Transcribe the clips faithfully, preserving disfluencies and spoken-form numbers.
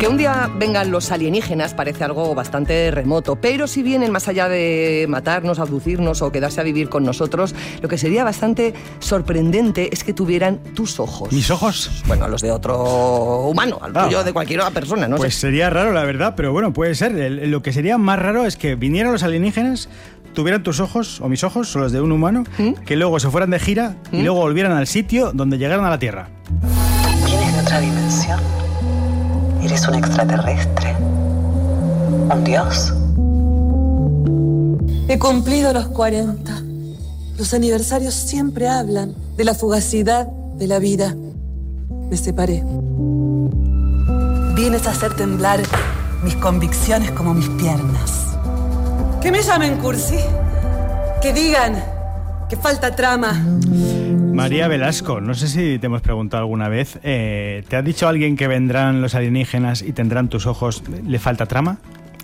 Que un día vengan los alienígenas parece algo bastante remoto, pero si vienen más allá de matarnos, abducirnos o quedarse a vivir con nosotros, lo que sería bastante sorprendente es que tuvieran tus ojos. ¿Mis ojos? Bueno, los de otro humano, al Ah, tuyo de cualquier otra persona, ¿no? Pues sé. sería raro, la verdad, pero bueno, puede ser. El- Lo que sería más raro es que vinieran los alienígenas, tuvieran tus ojos, o mis ojos, o los de un humano, ¿Mm? que luego se fueran de gira ¿Mm? y luego volvieran al sitio donde llegaron a la Tierra. ¿Vienes de otra dimensión? ¿Eres un extraterrestre? ¿Un dios? He cumplido los cuarenta. Los aniversarios siempre hablan de la fugacidad de la vida. Me separé. Vienes a hacer temblar mis convicciones como mis piernas. Que me llamen cursi. Que digan que falta trama. María Velasco, no sé si te hemos preguntado alguna vez, eh, ¿te ha dicho alguien que vendrán los alienígenas y tendrán tus ojos, le falta trama?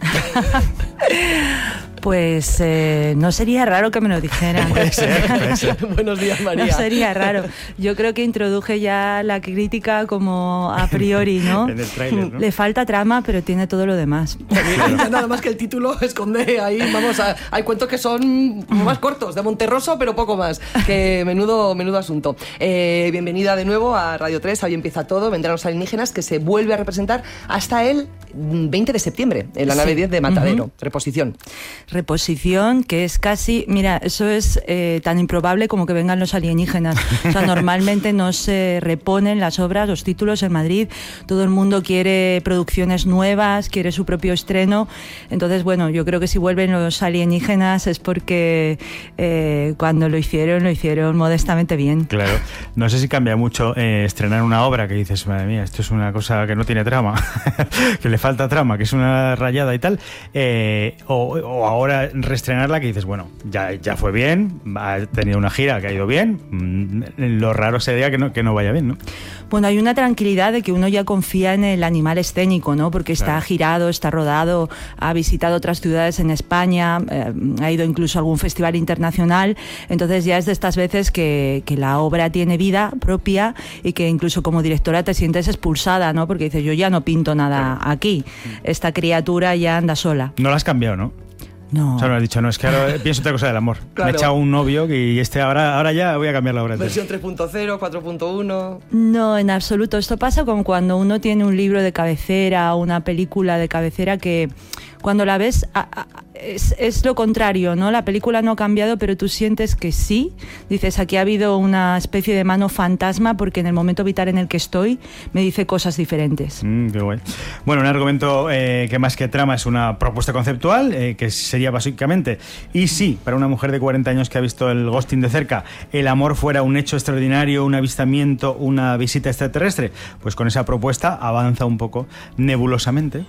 Pues eh, no sería raro que me lo dijeran. Puede ser, puede ser. Buenos días, María. No sería raro. Yo creo que introduje ya la crítica como a priori, ¿no? En el tráiler, ¿no? Le falta trama, pero tiene todo lo demás. Ya nada más que el título esconde ahí, vamos, a, hay cuentos que son más cortos, de Monterroso, pero poco más. Que menudo, menudo asunto. Eh, bienvenida de nuevo a Radio tres, hoy empieza todo, vendrán los alienígenas, que se vuelve a representar hasta el veinte de septiembre, en la Sí. nave diez de Matadero, Uh-huh. reposición. Reposición, que es casi... Mira, eso es eh, tan improbable como que vengan los alienígenas. O sea, normalmente no se reponen las obras, los títulos en Madrid. Todo el mundo quiere producciones nuevas, quiere su propio estreno. Entonces, bueno, yo creo que si vuelven los alienígenas es porque eh, cuando lo hicieron, lo hicieron modestamente bien. Claro, no sé si cambia mucho eh, estrenar una obra que dices, madre mía, esto es una cosa que no tiene trama, que le falta trama, que es una rayada y tal, eh, o, o ahora reestrenarla que dices, bueno, ya, ya fue bien, ha tenido una gira que ha ido bien, mm, lo raro sería que no, que no vaya bien, ¿no? Bueno, hay una tranquilidad de que uno ya confía en el animal escénico, ¿no? Porque está Claro. girado, está rodado, ha visitado otras ciudades en España, eh, ha ido incluso a algún festival internacional. Entonces ya es de estas veces que, que la obra tiene vida propia y que incluso como directora te sientes expulsada, ¿no? Porque dices, yo ya no pinto nada aquí. Esta criatura ya anda sola. No la has cambiado, ¿no? No. O sea, no has dicho, no, es que ahora pienso otra cosa del amor. Claro. Me he echado un novio y este ahora, ahora ya voy a cambiar la obra. entera. Versión tres punto cero, cuatro punto uno... No, en absoluto. Esto pasa como cuando uno tiene un libro de cabecera o una película de cabecera que cuando la ves a, a, es, es lo contrario, ¿no? La película no ha cambiado, pero tú sientes que sí. Dices, aquí ha habido una especie de mano fantasma porque en el momento vital en el que estoy me dice cosas diferentes. Mm, qué guay. Bueno, un argumento eh, que más que trama es una propuesta conceptual, eh, que sería básicamente, y si para una mujer de cuarenta años que ha visto el ghosting de cerca, el amor fuera un hecho extraordinario, un avistamiento, una visita extraterrestre, pues con esa propuesta avanza un poco nebulosamente.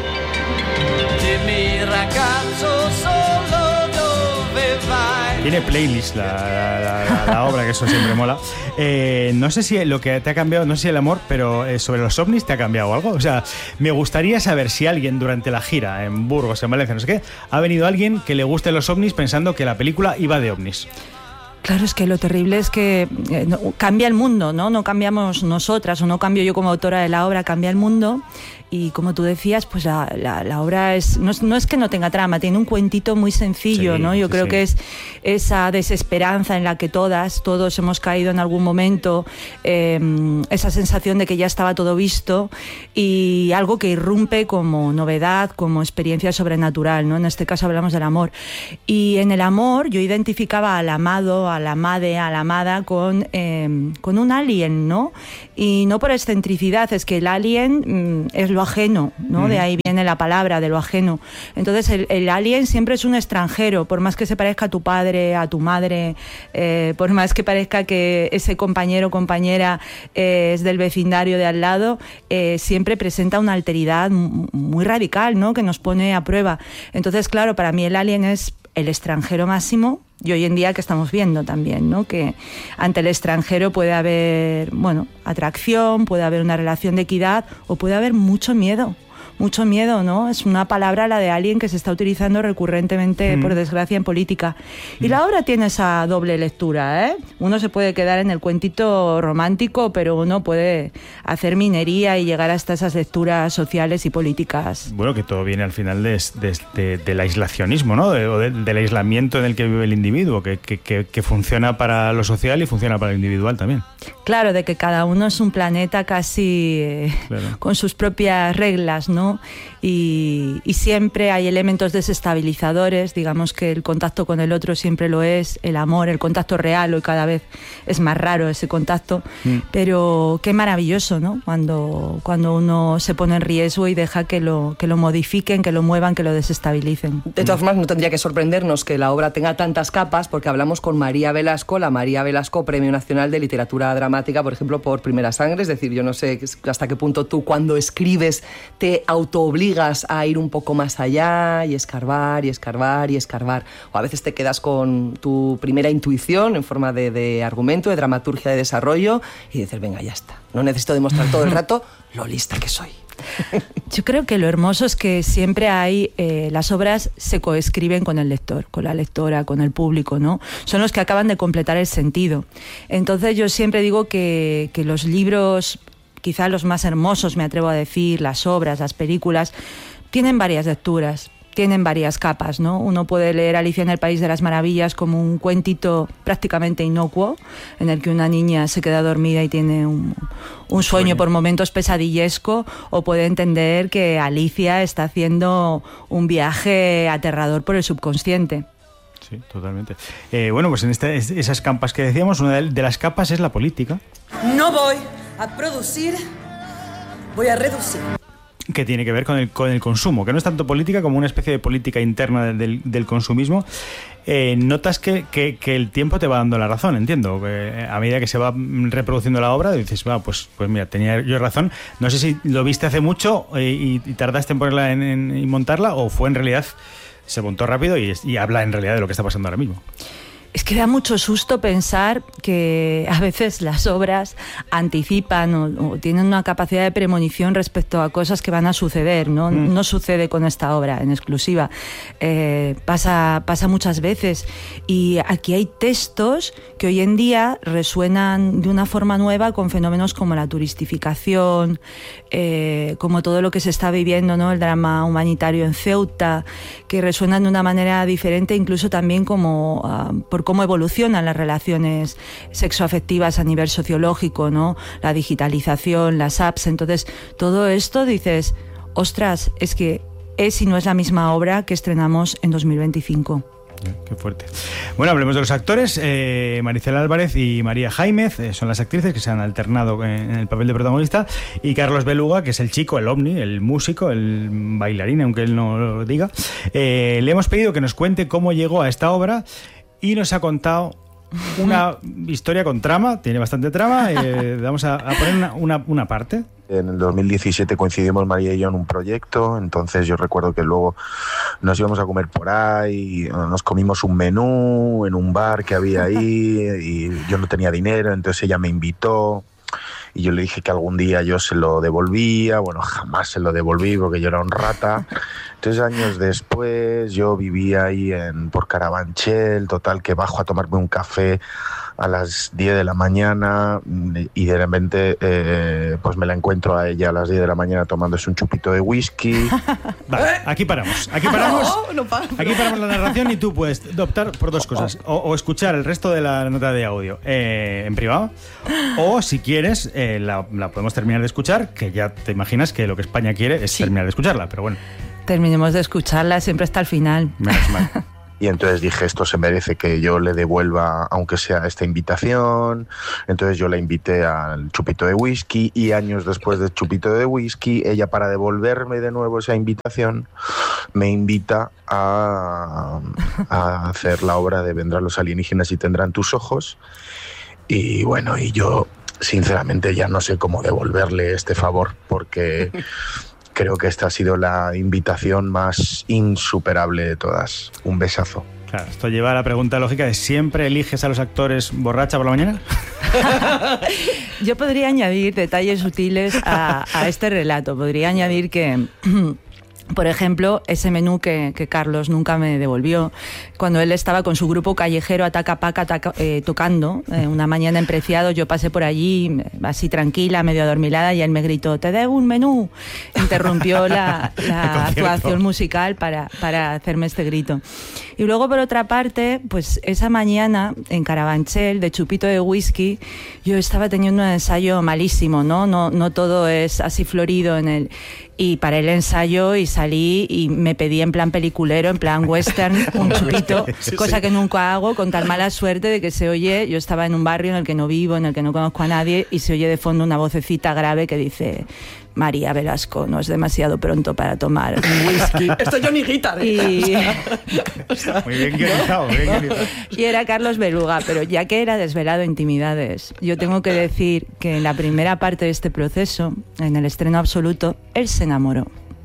Tiene playlist la, la, la, la obra, que eso siempre mola. Eh, no sé si lo que te ha cambiado, no sé si el amor, pero eh, sobre los ovnis te ha cambiado algo. O sea, me gustaría saber si alguien durante la gira en Burgos, en Valencia, no sé qué, ha venido alguien que le guste los ovnis pensando que la película iba de ovnis. Claro, es que lo terrible es que eh, no, cambia el mundo, ¿no? No cambiamos nosotras o no cambio yo como autora de la obra, cambia el mundo. Y como tú decías, pues la, la, la obra es no, es no es que no tenga trama, tiene un cuentito muy sencillo, Sí, ¿no? Yo sí, creo sí. que es esa desesperanza en la que todas, todos hemos caído en algún momento, eh, esa sensación de que ya estaba todo visto y algo que irrumpe como novedad, como experiencia sobrenatural, ¿no? En este caso hablamos del amor. Y en el amor yo identificaba al amado, a la amade, a la amada con, eh, con un alien, ¿no? Y no por excentricidad, es que el alien mm, es lo ajeno, ¿no? Mm. De ahí viene la palabra, de lo ajeno. Entonces el, el alien siempre es un extranjero, por más que se parezca a tu padre, a tu madre, eh, por más que parezca que ese compañero o compañera eh, es del vecindario de al lado, eh, siempre presenta una alteridad muy radical, ¿no? Que nos pone a prueba. Entonces, claro, para mí el alien es el extranjero máximo. Y hoy en día que estamos viendo también, ¿no? Que ante el extranjero puede haber, bueno, atracción, puede haber una relación de equidad o puede haber mucho miedo. mucho miedo, ¿no? Es una palabra la de alguien que se está utilizando recurrentemente, mm. por desgracia, en política. Y mm. la obra tiene esa doble lectura, ¿eh? Uno se puede quedar en el cuentito romántico, pero uno puede hacer minería y llegar hasta esas lecturas sociales y políticas. Bueno, que todo viene al final de, de, de, del aislacionismo, ¿no? De, o de, del aislamiento en el que vive el individuo, que, que, que, que funciona para lo social y funciona para lo individual también. Claro, de que cada uno es un planeta casi eh, claro. con sus propias reglas, ¿no? Y, y siempre hay elementos desestabilizadores, digamos que el contacto con el otro siempre lo es, el amor, el contacto real, hoy cada vez es más raro ese contacto, mm. pero qué maravilloso, ¿no? Cuando, cuando uno se pone en riesgo y deja que lo, que lo modifiquen, que lo muevan, que lo desestabilicen. De todas formas, no tendría que sorprendernos que la obra tenga tantas capas, porque hablamos con María Velasco, la María Velasco Premio Nacional de Literatura Dramática, por ejemplo, por Primera Sangre. Es decir, yo no sé hasta qué punto tú, cuando escribes, te autoobligas a ir un poco más allá y escarbar y escarbar y escarbar, o a veces te quedas con tu primera intuición en forma de, de argumento, de dramaturgia, de desarrollo, y dices, venga, ya está, no necesito demostrar todo el rato lo lista que soy. Yo creo que lo hermoso es que siempre hay, eh, las obras se coescriben con el lector, con la lectora, con el público, ¿no? Son los que acaban de completar el sentido. Entonces yo siempre digo que, que los libros, quizá los más hermosos, me atrevo a decir, las obras, las películas, tienen varias lecturas, tienen varias capas, ¿no? Uno puede leer Alicia en el País de las Maravillas como un cuentito prácticamente inocuo, en el que una niña se queda dormida y tiene un, un sueño por momentos pesadillesco, o puede entender que Alicia está haciendo un viaje aterrador por el subconsciente. Sí, totalmente. Eh, bueno, pues en esta, esas capas que decíamos, una de las capas es la política. No voy a producir, voy a reducir. Que tiene que ver con el, con el consumo, que no es tanto política como una especie de política interna del, del consumismo. Eh, notas que, que, que el tiempo te va dando la razón, entiendo. Que a medida que se va reproduciendo la obra, dices, va, pues, pues mira, tenía yo razón. No sé si lo viste hace mucho eh, y, y tardaste en ponerla en, en, en montarla, o fue en realidad, se montó rápido y, y habla en realidad de lo que está pasando ahora mismo. Es que da mucho susto pensar que a veces las obras anticipan o, o tienen una capacidad de premonición respecto a cosas que van a suceder, ¿no? Mm. No sucede con esta obra en exclusiva. Eh, pasa, pasa muchas veces. Y aquí hay textos que hoy en día resuenan de una forma nueva con fenómenos como la turistificación, eh, como todo lo que se está viviendo, ¿no? El drama humanitario en Ceuta, que resuenan de una manera diferente, incluso también como uh, por cómo evolucionan las relaciones sexoafectivas a nivel sociológico, ¿no? La digitalización, las apps. Entonces, todo esto dices, ostras, es que es y no es la misma obra que estrenamos en dos mil veinticinco. Qué fuerte. Bueno, hablemos de los actores. eh, Maricela Álvarez y María Jaimez eh, son las actrices que se han alternado en el papel de protagonista, y Carlos Beluga, que es el chico, el ovni, el músico, el bailarín, aunque él no lo diga. eh, le hemos pedido que nos cuente cómo llegó a esta obra, y nos ha contado una historia con trama, tiene bastante trama. eh, vamos a, a poner una, una, una parte. En el dos mil diecisiete coincidimos María y yo en un proyecto, entonces yo recuerdo que luego nos íbamos a comer por ahí, nos comimos un menú en un bar que había ahí y yo no tenía dinero, entonces ella me invitó y yo le dije que algún día yo se lo devolvía. Bueno, jamás se lo devolví porque yo era un rata. Tres años después yo vivía ahí en, por Carabanchel, total que bajo a tomarme un café a las diez de la mañana y de repente eh, pues me la encuentro a ella a las diez de la mañana tomándose un chupito de whisky. Vale, aquí paramos, aquí paramos, no, no para, aquí paramos la narración, y tú puedes optar por dos cosas: o, o escuchar el resto de la nota de audio eh, en privado, o si quieres eh, la, la podemos terminar de escuchar, que ya te imaginas que lo que España quiere es sí. terminar de escucharla, pero bueno. Terminemos de escucharla siempre hasta el final. Menos mal. Y entonces dije, esto se merece que yo le devuelva, aunque sea esta invitación. Entonces yo la invité al chupito de whisky, y años después del chupito de whisky, ella, para devolverme de nuevo esa invitación, me invita a, a hacer la obra de Vendrán los alienígenas y tendrán tus ojos. Y bueno, y yo sinceramente ya no sé cómo devolverle este favor, porque creo que esta ha sido la invitación más insuperable de todas. Un besazo. Claro, esto lleva a la pregunta lógica de ¿siempre eliges a los actores borracha por la mañana? Yo podría añadir detalles sutiles a, a este relato. Podría añadir que... Por ejemplo, ese menú que, que Carlos nunca me devolvió, cuando él estaba con su grupo callejero Ataca Paca ataca, eh, tocando, eh, una mañana en Preciado, yo pasé por allí, así tranquila, medio adormilada, y él me gritó, te debo un menú. Interrumpió la, la actuación musical para, para hacerme este grito. Y luego, por otra parte, pues esa mañana, en Carabanchel, de chupito de whisky, yo estaba teniendo un ensayo malísimo, ¿no? No, no todo es así florido en el... Y paré el ensayo y salí y me pedí en plan peliculero, en plan western, un chupito, sí, cosa sí. que nunca hago, con tan mala suerte de que se oye, yo estaba en un barrio en el que no vivo, en el que no conozco a nadie, y se oye de fondo una vocecita grave que dice... María Velasco, no es demasiado pronto para tomar un whisky. Esto es Johnny Guitar. Y... muy bien guionizado, muy bien guionizado. Y era Carlos Beluga, pero ya que era desvelado intimidades, yo tengo que decir que en la primera parte de este proceso, en el estreno absoluto, él se enamoró.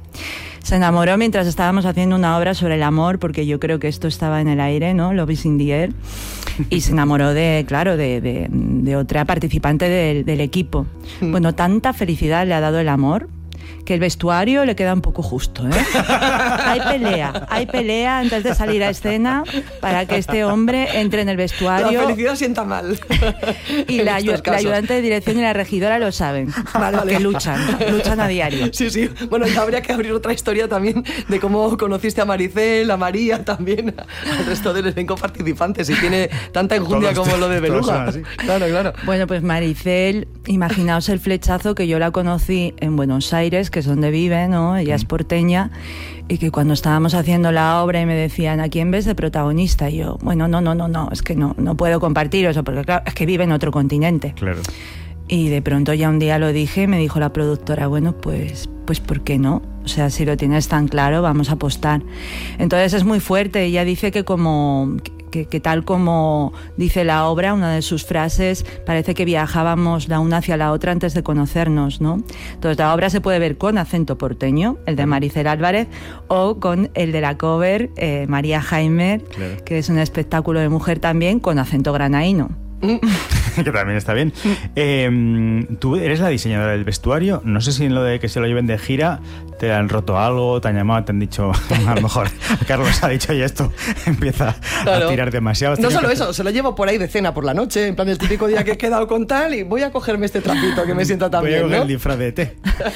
Se enamoró mientras estábamos haciendo una obra sobre el amor, porque yo creo que esto estaba en el aire, ¿no? Love is in the air. Y se enamoró de, claro, de, de, de otra participante del, del equipo. Bueno, tanta felicidad le ha dado el amor que el vestuario le queda un poco justo, ¿eh? Hay pelea, hay pelea antes de salir a escena para que este hombre entre en el vestuario. La felicidad sienta mal. Y la, ayu- la ayudante de dirección y la regidora lo saben, vale, vale. que luchan, luchan a diario. Sí, sí. Bueno, ya habría que abrir otra historia también de cómo conociste a Maricel, a María, también al resto del elenco participantes, y tiene tanta enjundia todos, como lo de Beluga. Claro, claro. Bueno, pues Maricel, imaginaos el flechazo, que yo la conocí en Buenos Aires, que es donde vive, ¿no? Ella es porteña, y que cuando estábamos haciendo la obra y me decían, ¿a quién ves de protagonista? Y yo, bueno, no, no, no, no, es que no, no puedo compartir eso, porque claro, es que vive en otro continente. Claro. Y de pronto ya un día lo dije y me dijo la productora, bueno, pues, pues ¿por qué no? O sea, si lo tienes tan claro, vamos a apostar. Entonces es muy fuerte. Ella dice que como... Que, que tal como dice la obra, una de sus frases, parece que viajábamos la una hacia la otra antes de conocernos, ¿no? Entonces la obra se puede ver con acento porteño, el de Maricel Álvarez, o con el de la cover, eh, María Jaime, claro, que es un espectáculo de mujer también, con acento granaíno. Que también está bien. Eh, tú eres la diseñadora del vestuario. No sé si en lo de que se lo lleven de gira te han roto algo, te han llamado, te han dicho, a lo mejor Carlos ha dicho, y esto empieza claro. a tirar demasiado. No solo que... eso, se lo llevo por ahí de cena por la noche, en plan el típico día que he quedado con tal, y voy a cogerme este trapito que me sienta tan bien, voy a coger ¿no? el disfraz de té.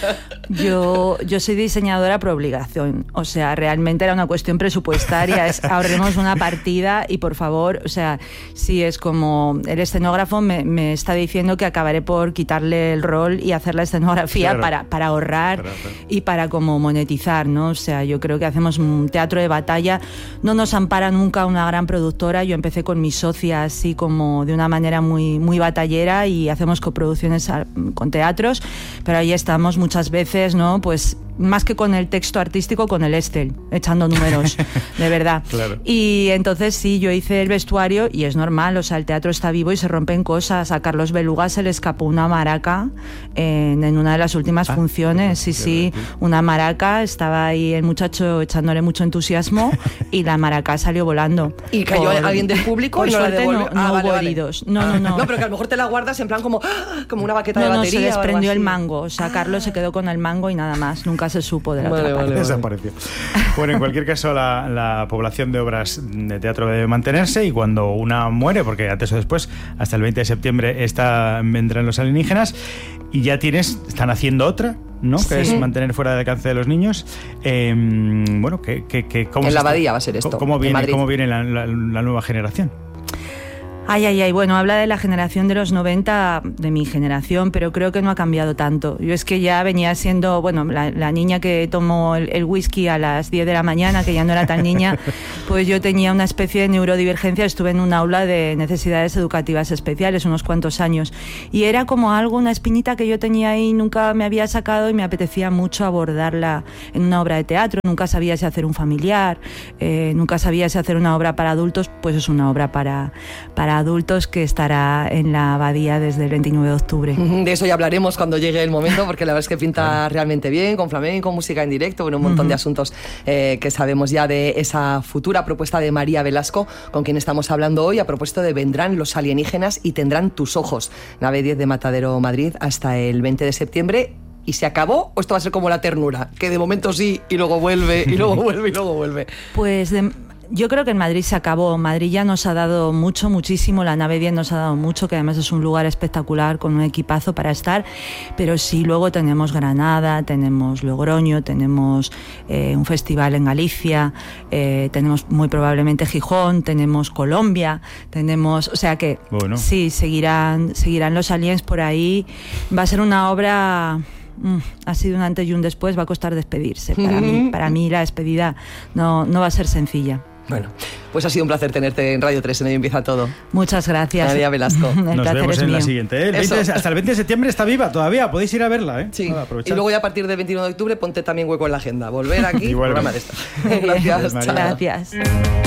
Yo, yo soy diseñadora por obligación. O sea, realmente era una cuestión presupuestaria. Es, ahorremos una partida y, por favor, o sea, si es como... El escenógrafo me, me está diciendo que acabaré por quitarle el rol y hacer la escenografía claro. para, para ahorrar claro, claro. y para como monetizar, ¿no? O sea, yo creo que hacemos un teatro de batalla. No nos ampara nunca una gran productora. Yo empecé con mi socia así como de una manera muy, muy batallera, y hacemos coproducciones con teatros, pero ahí estamos muchas veces, ¿no? Pues más que con el texto artístico, con el Excel, echando números, de verdad. Claro. Y entonces sí, yo hice el vestuario y es normal, o sea, el teatro está vivo y se rompen cosas. A Carlos Beluga se le escapó una maraca en, en una de las últimas ah, funciones, sí, sí, una maraca, estaba ahí el muchacho echándole mucho entusiasmo y la maraca salió volando. ¿Y cayó por, alguien del público? Por y no suerte la no, no ah, hubo vale, vale. heridos. No, no, no. No, pero que a lo mejor te la guardas en plan como, como una baqueta no, de batería. No, se desprendió o algo el mango, o sea, ah. Carlos se quedó con el mango y nada más, nunca se supo de la vale, otra parte. Vale, vale. Desapareció. Bueno, en cualquier caso, la, la población de obras de teatro debe mantenerse, y cuando una muere, porque antes o después, hasta el veinte de septiembre, esta, vendrán los alienígenas, y ya tienes, están haciendo otra, ¿no? Sí. Que es mantener fuera del alcance de los niños. Eh, bueno, que, que, que ¿cómo en la está, Abadía va a ser esto. ¿Cómo viene, cómo viene la, la, la nueva generación? Ay, ay, ay, bueno, habla de la generación de los noventa, de mi generación, pero creo que no ha cambiado tanto. Yo es que ya venía siendo, bueno, la, la niña que tomó el, el whisky a las diez de la mañana, que ya no era tan niña, pues yo tenía una especie de neurodivergencia, estuve en un aula de necesidades educativas especiales unos cuantos años, y era como algo, una espinita que yo tenía ahí, nunca me había sacado y me apetecía mucho abordarla en una obra de teatro. Nunca sabía si hacer un familiar, eh, nunca sabía si hacer una obra para adultos, pues es una obra para, para para adultos que estará en la Abadía desde el veintinueve de octubre. De eso ya hablaremos cuando llegue el momento, porque la verdad es que pinta realmente bien, con flamenco, música en directo, bueno, un montón uh-huh. de asuntos eh, que sabemos ya de esa futura propuesta de María Velasco, con quien estamos hablando hoy, a propósito de Vendrán los alienígenas y tendrán tus ojos. Nave diez de Matadero, Madrid, hasta el veinte de septiembre. ¿Y se acabó o esto va a ser como la ternura? Que de momento sí, y luego vuelve, y luego vuelve, y luego vuelve. Pues de... Yo creo que en Madrid se acabó. Madrid ya nos ha dado mucho, muchísimo. La Nave diez nos ha dado mucho, que además es un lugar espectacular con un equipazo para estar. Pero sí, luego tenemos Granada, tenemos Logroño, tenemos eh, un festival en Galicia, eh, tenemos muy probablemente Gijón, tenemos Colombia, tenemos... O sea que bueno. sí, seguirán, seguirán los aliens por ahí. Va a ser una obra... Mm, ha sido un antes y un después. Va a costar despedirse. Para mí, para mí la despedida no, no va a ser sencilla. Bueno, pues ha sido un placer tenerte en Radio tres, en Hoy Empieza Todo. Muchas gracias. María Velasco. El Nos vemos en mío. La siguiente. ¿eh? El veinte, hasta el veinte de septiembre está viva todavía, podéis ir a verla. ¿eh? Sí, Nada, y luego ya a partir del veintiuno de octubre ponte también hueco en la agenda. Volver aquí, programa de esto. Gracias. Gracias.